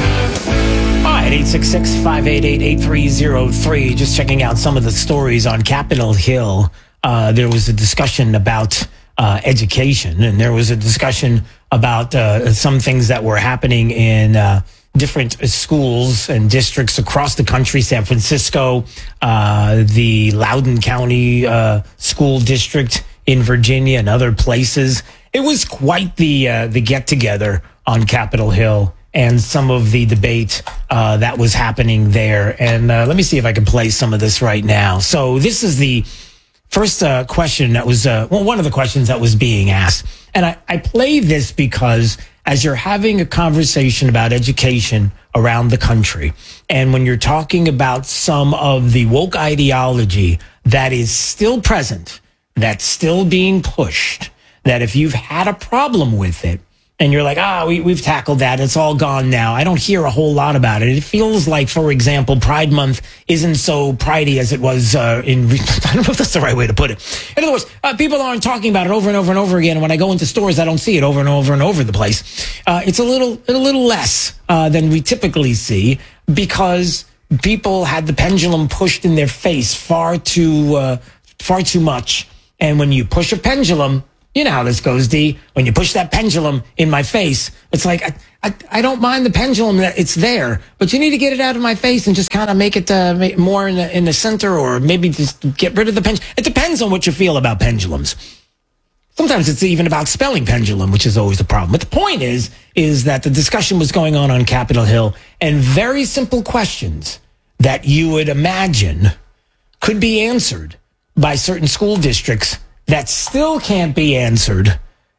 All right, eight six six, five eight eight, eight three zero three. Just checking out some of the stories on Capitol Hill. Uh, there was a discussion about uh, education, and there was a discussion about uh, some things that were happening in uh, different schools and districts across the country. San Francisco, uh, the Loudoun County uh, School District in Virginia, and other places. It was quite the uh, the get together on Capitol Hill, and some of the debate uh, that was happening there. And uh, let me see if I can play some of this right now. So this is the first uh, question that was, uh, well, one of the questions that was being asked. And I, I play this because as you're having a conversation about education around the country, and when you're talking about some of the woke ideology that is still present, that's still being pushed, that if you've had a problem with it, and you're like, ah, we, we've tackled that, it's all gone now, I don't hear a whole lot about it. It feels like, for example, Pride Month isn't so pridey as it was uh, in, I don't know if that's the right way to put it. In other words, uh, people aren't talking about it over and over and over again. And when I go into stores, I don't see it over and over and over the place. Uh, it's a little, a little less uh, than we typically see, because people had the pendulum pushed in their face far too, uh, far too much. And when you push a pendulum, you know how this goes, D. When you push that pendulum in my face, it's like, I, I, I don't mind the pendulum, that it's there, but you need to get it out of my face and just kind of make it uh, make more in the, in the center, or maybe just get rid of the pendulum. It depends on what you feel about pendulums. Sometimes it's even about spelling pendulum, which is always the problem. But the point is, is that the discussion was going on on Capitol Hill, and very simple questions that you would imagine could be answered by certain school districts that still can't be answered,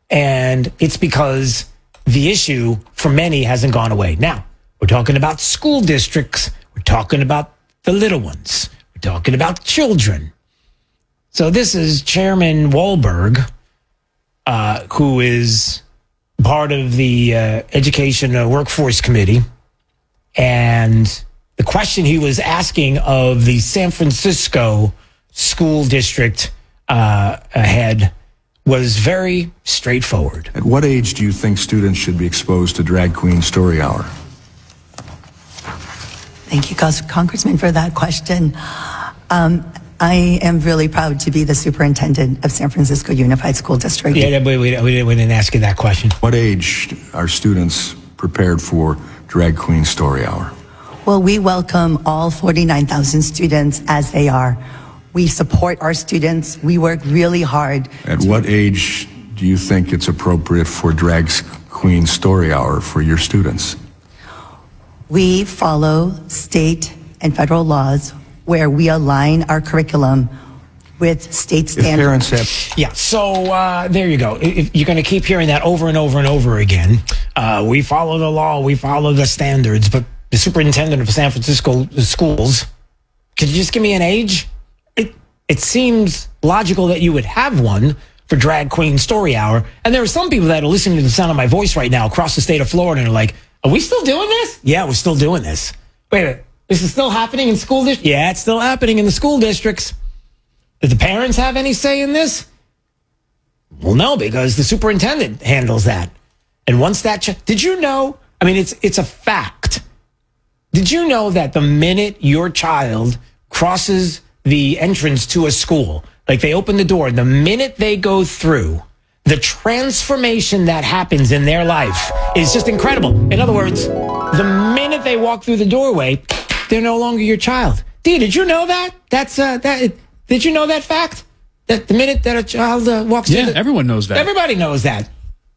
and it's because the issue for many hasn't gone away. Now, we're talking about school districts. We're talking about the little ones. We're talking about children. So this is Chairman Wahlberg, uh, who is part of the uh, Education uh, Workforce Committee, and the question he was asking of the San Francisco School District Uh, ahead was very straightforward. At what age do you think students should be exposed to Drag Queen Story Hour? Thank you, Congressman, for that question. Um, I am really proud to be the superintendent of San Francisco Unified School District. Yeah, we, we, we, didn't, we didn't ask you that question. What age are students prepared for Drag Queen Story Hour? Well, we welcome all forty-nine thousand students as they are. We support our students. We work really hard. At what age do you think it's appropriate for Drag Queen Story Hour for your students? We follow state and federal laws where we align our curriculum with state standards. If parents have- yeah, so uh, there you go. If you're going to keep hearing that over and over and over again. Uh, we follow the law, we follow the standards, but the superintendent of San Francisco schools, could you just give me an age? It seems logical that you would have one for Drag Queen Story Hour. And there are some people that are listening to the sound of my voice right now across the state of Florida and are like, are we still doing this? Yeah, we're still doing this. Wait a minute. This is still happening in school districts? Yeah, it's still happening in the school districts. Did the parents have any say in this? Well, no, because the superintendent handles that. And once that, ch- did you know? I mean, it's it's a fact. Did you know that the minute your child crosses the entrance to a school, like they open the door, the minute they go through, the transformation that happens in their life is just incredible. In other words, the minute they walk through the doorway, they're no longer your child. Dee, did you know that? That's uh, that. Did you know that fact? That the minute that a child uh, walks yeah, through the, everyone knows that. Everybody knows that.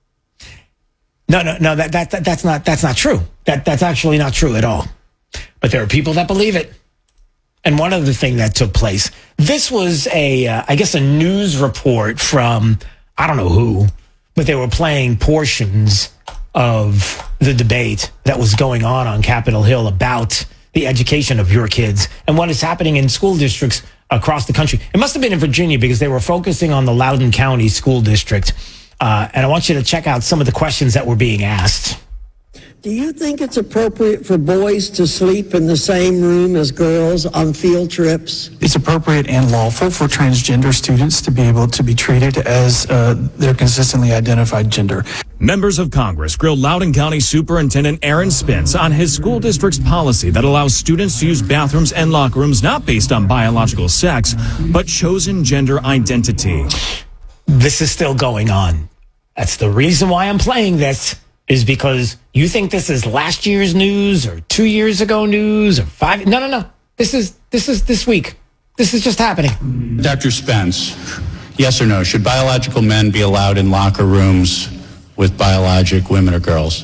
No, no, no. That, that that that's not that's not true. That that's actually not true at all. But there are people that believe it. And one other thing that took place. This was a, uh, I guess, a news report from I don't know who, but they were playing portions of the debate that was going on on Capitol Hill about the education of your kids and what is happening in school districts across the country. It must have been in Virginia because they were focusing on the Loudoun County School District. Uh, and I want you to check out some of the questions that were being asked. Do you think it's appropriate for boys to sleep in the same room as girls on field trips? It's appropriate and lawful for transgender students to be able to be treated as uh, their consistently identified gender. Members of Congress grilled Loudoun County Superintendent Aaron Spence on his school district's policy that allows students to use bathrooms and locker rooms not based on biological sex, but chosen gender identity. This is still going on. That's the reason why I'm playing this, is because you think this is last year's news or two years ago news or five. No, no, no. This is this is this week. This is just happening. Doctor Spence, yes or no? Should biological men be allowed in locker rooms with biologic women or girls?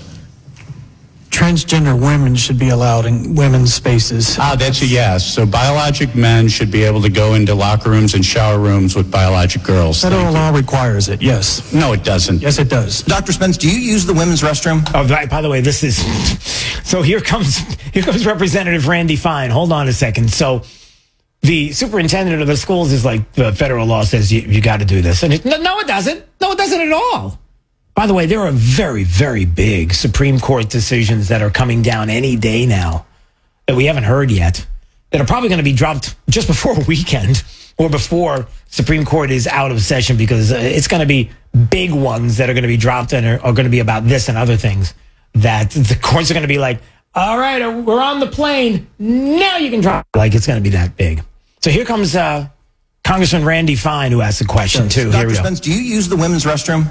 Transgender women should be allowed in women's spaces. Ah, that's a yes. So biologic men should be able to go into locker rooms and shower rooms with biologic girls. Federal law requires it, yes. No, it doesn't. Yes, it does. Doctor Spence, do you use the women's restroom? Oh, by, by the way, this is... So here comes here comes Representative Randy Fine. Hold on a second. So the superintendent of the schools is like, the federal law says you, you got to do this. And it, no, no, it doesn't. No, it doesn't at all. By the way, there are very, very big Supreme Court decisions that are coming down any day now that we haven't heard yet, that are probably going to be dropped just before weekend or before Supreme Court is out of session, because it's going to be big ones that are going to be dropped and are, are going to be about this and other things, that the courts are going to be like, all right, we're on the plane. Now you can drop. Like, it's going to be that big. So here comes uh, Congressman Randy Fine, who asked a question, too. Doctor Spence, do you use the women's restroom?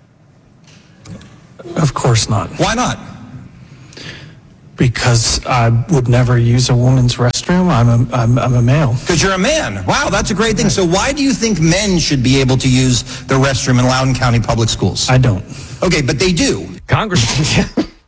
Of course not. Why not? Because I would never use a woman's restroom. I'm a, I'm, I'm a male. Because you're a man. Wow, that's a great thing. So why do you think men should be able to use the restroom in Loudoun County Public Schools? I don't. Okay, but they do. Congress.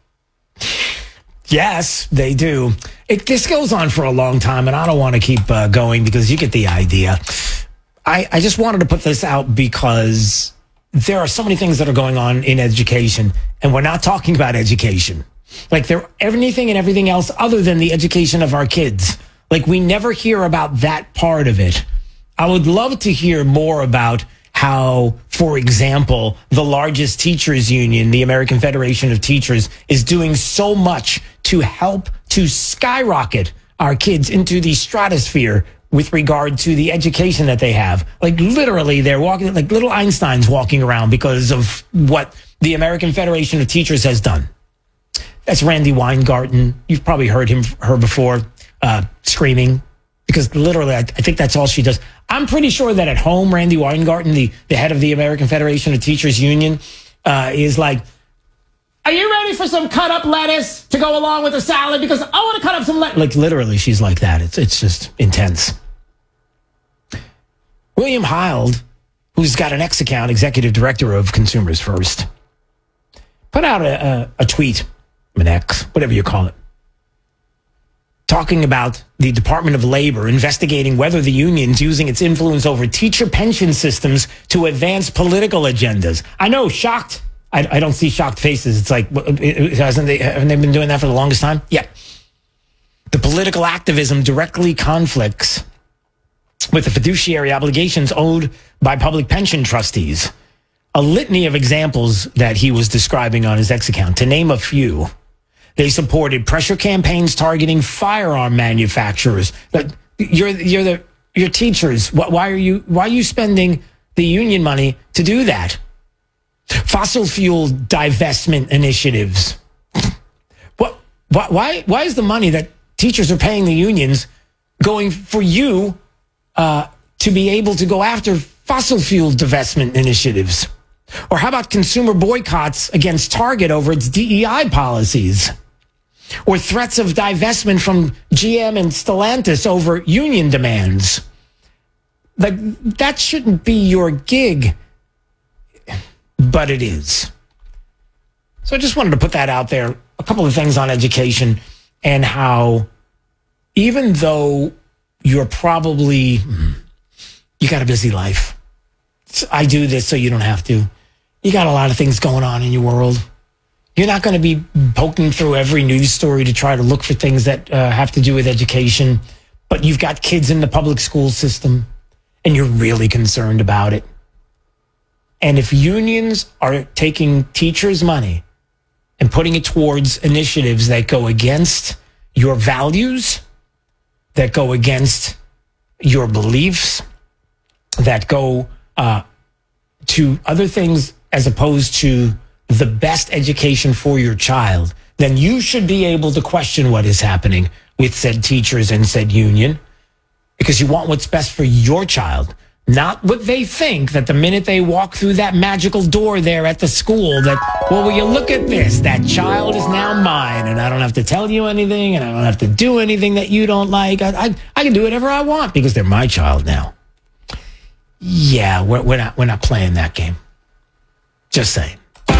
Yes, they do. It, this goes on for a long time, and I don't want to keep uh, going because you get the idea. I, I just wanted to put this out because there are so many things that are going on in education, and we're not talking about education. Like, there, anything and everything else other than the education of our kids. Like, we never hear about that part of it. I would love to hear more about how, for example, the largest teachers union, the American Federation of Teachers, is doing so much to help to skyrocket our kids into the stratosphere with regard to the education that they have. Like, literally, they're walking like little Einsteins walking around because of what the American Federation of Teachers has done. That's Randy Weingarten. You've probably heard him, her before, uh, screaming, because literally, I, I think that's all she does. I'm pretty sure that at home, Randy Weingarten, the, the head of the American Federation of Teachers Union, uh, is like, are you ready for some cut up lettuce to go along with the salad? Because I want to cut up some lettuce. Like, literally, she's like that. It's, it's just intense. William Hild, who's got an X account, executive director of Consumers First, put out a, a, a tweet, an X, whatever you call it, talking about the Department of Labor investigating whether the union's using its influence over teacher pension systems to advance political agendas. I know, shocked. I, I don't see shocked faces. It's like, hasn't they, haven't they been doing that for the longest time? Yeah. The political activism directly conflicts with the fiduciary obligations owed by public pension trustees. A litany of examples that he was describing on his X account. To name a few, they supported pressure campaigns targeting firearm manufacturers. But you're you're the you're teachers. Why are you why are you spending the union money to do that? Fossil fuel divestment initiatives. What why why is the money that teachers are paying the unions going for you uh, to be able to go after fossil fuel divestment initiatives? Or how about consumer boycotts against Target over its D E I policies? Or threats of divestment from G M and Stellantis over union demands? Like, that shouldn't be your gig, but it is. So I just wanted to put that out there. A couple of things on education and how even though you're probably, you got a busy life. I do this so you don't have to. You got a lot of things going on in your world. You're not going to be poking through every news story to try to look for things that uh, have to do with education, but you've got kids in the public school system and you're really concerned about it. And if unions are taking teachers' money and putting it towards initiatives that go against your values, that go against your beliefs, that go uh, to other things as opposed to the best education for your child, then you should be able to question what is happening with said teachers and said union, because you want what's best for your child, not what they think that the minute they walk through that magical door there at the school that, well, will you look at this? That child is now mine, and I don't have to tell you anything, and I don't have to do anything that you don't like. I, I, I can do whatever I want because they're my child now. Yeah, we're, we're not we're not playing that game. Just saying.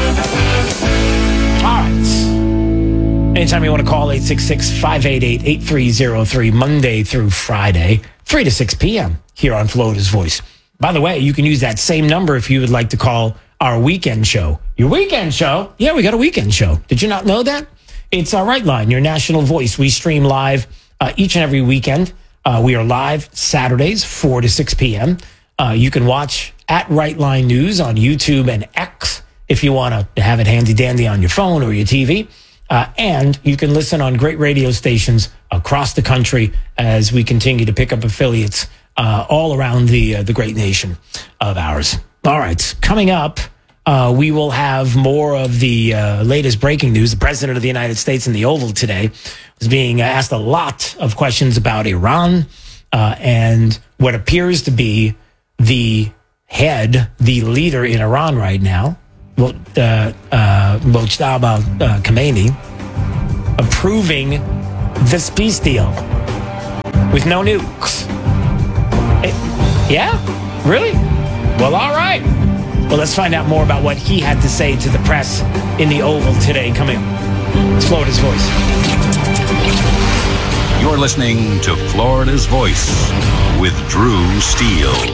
All right. Anytime you want to call, eight six six, five eight eight, eight three zero three, Monday through Friday, three to six p.m. here on Florida's Voice. By the way, you can use that same number if you would like to call our weekend show. Your weekend show? Yeah, we got a weekend show. Did you not know that? It's our Right Line, your national voice. We stream live uh, each and every weekend. Uh, we are live Saturdays, four to six p.m. Uh, you can watch at Right Line News on YouTube and X if you want to have it handy dandy on your phone or your T V. Uh, and you can listen on great radio stations across the country as we continue to pick up affiliates uh, all around the uh, the great nation of ours. All right, coming up, uh, we will have more of the uh, latest breaking news. The President of the United States in the Oval today was being asked a lot of questions about Iran uh, and what appears to be the head, the leader in Iran right now, uh, uh, Mojtaba uh, Khamenei, approving this peace deal with no nukes. It, yeah? Really? Well, all right. Well, let's find out more about what he had to say to the press in the Oval today. Coming up. It's Florida's Voice. You're listening to Florida's Voice with Drew Steele.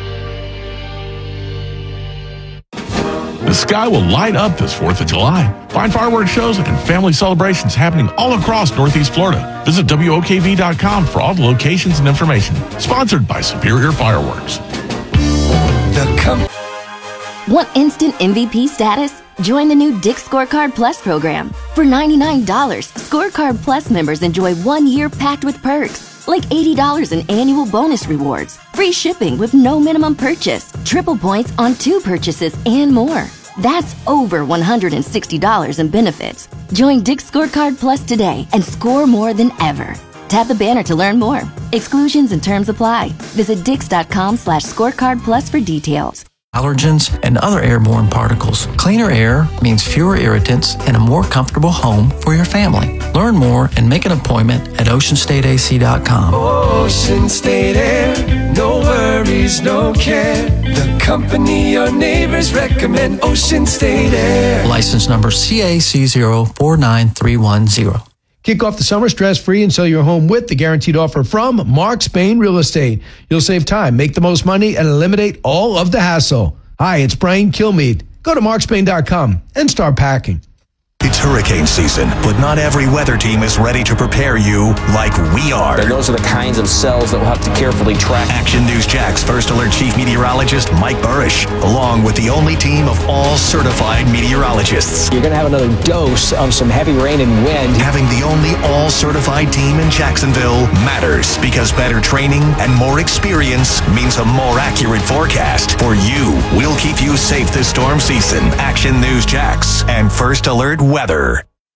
The sky will light up this fourth of July. Find fireworks shows and family celebrations happening all across Northeast Florida. Visit W O K V dot com for all the locations and information. Sponsored by Superior Fireworks. The com- Want instant M V P status? Join the new Dick's Scorecard Plus program. For ninety-nine dollars, Scorecard Plus members enjoy one year packed with perks, like eighty dollars in annual bonus rewards, free shipping with no minimum purchase, triple points on two purchases, and more. That's over one hundred sixty dollars in benefits. Join Dick's Scorecard Plus today and score more than ever. Tap the banner to learn more. Exclusions and terms apply. Visit dix.com slash scorecard plus for details. Allergens and other airborne particles. Cleaner air means fewer irritants and a more comfortable home for your family. Learn more and make an appointment at ocean state A C dot com. Ocean State Air, no worries, no care. The company your neighbors recommend, Ocean State Air. License number C A C zero four nine three one zero. Kick off the summer stress-free and sell your home with the guaranteed offer from Mark Spain Real Estate. You'll save time, make the most money, and eliminate all of the hassle. Hi, it's Brian Kilmeade. Go to mark spain dot com and start packing. It's hurricane season, but not every weather team is ready to prepare you like we are. And those are the kinds of cells that we'll have to carefully track. Action News Jack's First Alert Chief Meteorologist Mike Burrish, along with the only team of all certified meteorologists. You're going to have another dose of some heavy rain and wind. Having the only all certified team in Jacksonville matters, because better training and more experience means a more accurate forecast. For you, we'll keep you safe this storm season. Action News Jax and First Alert Weather.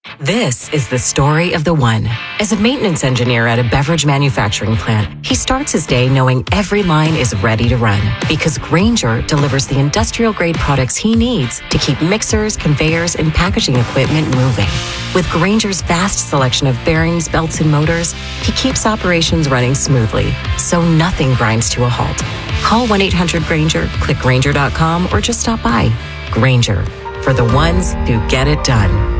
This is the story of the one. As a maintenance engineer at a beverage manufacturing plant, he starts his day knowing every line is ready to run because Grainger delivers the industrial-grade products he needs to keep mixers, conveyors, and packaging equipment moving. With Grainger's vast selection of bearings, belts, and motors, he keeps operations running smoothly, so nothing grinds to a halt. Call one eight hundred Grainger, click Grainger dot com, or just stop by. Grainger, for the ones who get it done.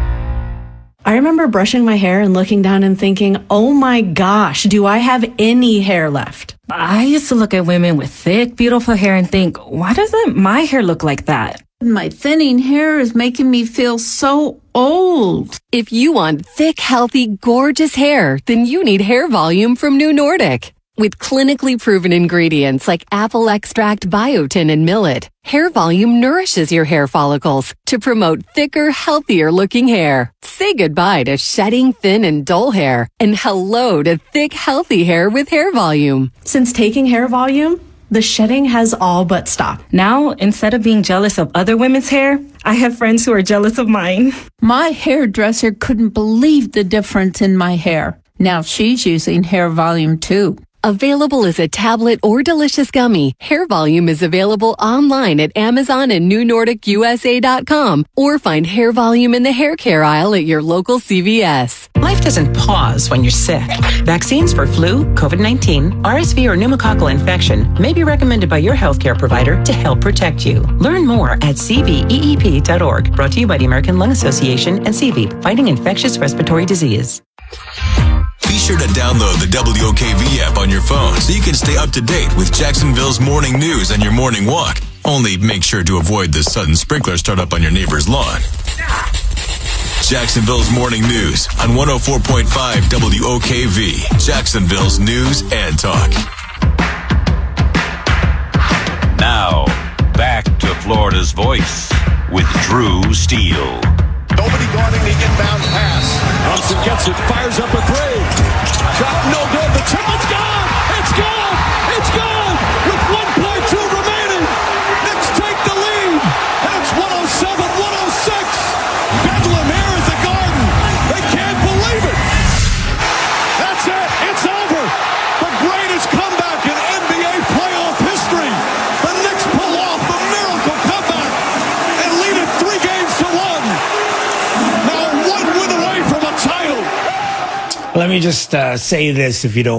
I remember brushing my hair and looking down and thinking, oh my gosh, do I have any hair left? I used to look at women with thick, beautiful hair and think, why doesn't my hair look like that? My thinning hair is making me feel so old. If you want thick, healthy, gorgeous hair, then you need Hair Volume from New Nordic. With clinically proven ingredients like apple extract, biotin, and millet, Hair Volume nourishes your hair follicles to promote thicker, healthier looking hair. Say goodbye to shedding, thin, and dull hair, and hello to thick, healthy hair with Hair Volume. Since taking Hair Volume, the shedding has all but stopped. Now, instead of being jealous of other women's hair, I have friends who are jealous of mine. My hairdresser couldn't believe the difference in my hair. Now she's using Hair Volume too. Available as a tablet or delicious gummy, Hair Volume is available online at Amazon and New Nordic U S A dot com, or find Hair Volume in the hair care aisle at your local C V S. Life doesn't pause when you're sick. Vaccines for flu, COVID nineteen, R S V, or pneumococcal infection may be recommended by your healthcare provider to help protect you. Learn more at C V E E P dot org. Brought to you by the American Lung Association and C V E P, fighting infectious respiratory disease. Be sure to download the W O K V app on your phone so you can stay up to date with Jacksonville's morning news on your morning walk. Only make sure to avoid the sudden sprinkler startup on your neighbor's lawn. Jacksonville's morning news on one oh four point five W O K V, Jacksonville's news and talk. Now, back to Florida's Voice with Drew Steele. Nobody guarding the inbound pass. Johnson gets it, fires up a three. Shot no good. The triple's gone. It's gone. It's gone. With one point two remaining. Knicks take the lead. And it's one oh seven one oh six. Bedlam here at the Garden. They can't believe it. That's it. It's over. The greatest comeback in N B A playoff history. The Knicks pull off the miracle comeback and lead it three games to one. Let me just uh, say this, if you don't